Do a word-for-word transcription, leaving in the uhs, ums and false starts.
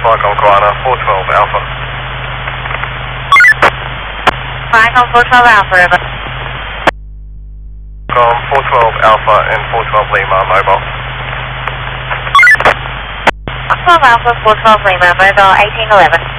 Viacom Koala, four twelve Alpha. Viacom four twelve Alpha, River. Viacom four twelve Alpha and four twelve Lima, mobile. four twelve Alpha, four twelve Lima, mobile eighteen eleven.